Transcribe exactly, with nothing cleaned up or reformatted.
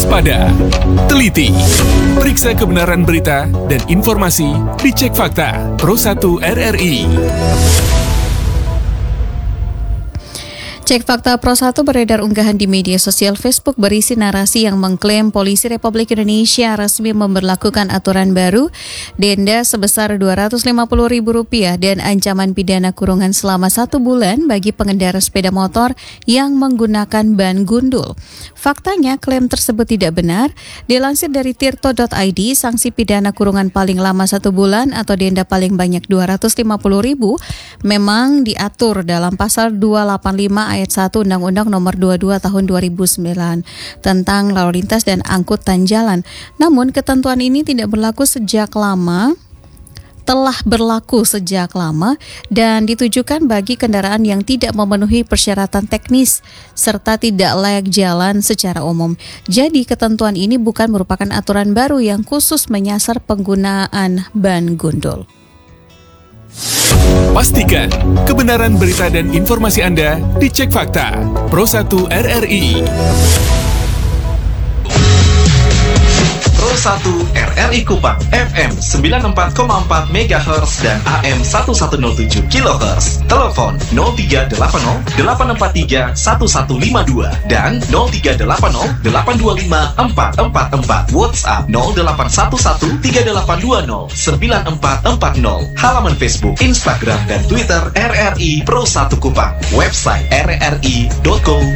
waspada, teliti, periksa kebenaran berita dan informasi di Cek Fakta Pro satu R R I. Cek Fakta Pro satu beredar unggahan di media sosial Facebook berisi narasi yang mengklaim Polisi Republik Indonesia resmi memberlakukan aturan baru, denda sebesar dua ratus lima puluh ribu rupiah dan ancaman pidana kurungan selama satu bulan bagi pengendara sepeda motor yang menggunakan ban gundul. Faktanya, klaim tersebut tidak benar. Dilansir dari tirto titik i d, sanksi pidana kurungan paling lama satu bulan atau denda paling banyak dua ratus lima puluh ribu memang diatur dalam pasal dua ratus delapan puluh lima ayat satu Undang-Undang Nomor dua puluh dua Tahun dua ribu sembilan tentang lalu lintas dan angkutan jalan. Namun ketentuan ini tidak berlaku sejak lama telah berlaku sejak lama dan ditujukan bagi kendaraan yang tidak memenuhi persyaratan teknis serta tidak layak jalan secara umum. Jadi ketentuan ini bukan merupakan aturan baru yang khusus menyasar penggunaan ban gundul. Pastikan kebenaran berita dan informasi Anda di Cek Fakta Pro satu R R I. Pro satu R R I Kupang F M sembilan puluh empat koma empat megahertz dan A M seribu seratus tujuh kilohertz. Telepon nol tiga delapan nol delapan empat tiga satu satu lima dua dan nol tiga delapan nol delapan dua lima empat empat empat. WhatsApp nol delapan satu satu tiga delapan dua nol sembilan empat empat nol. Halaman Facebook, Instagram dan Twitter R R I Pro satu Kupang. Website r r i dot co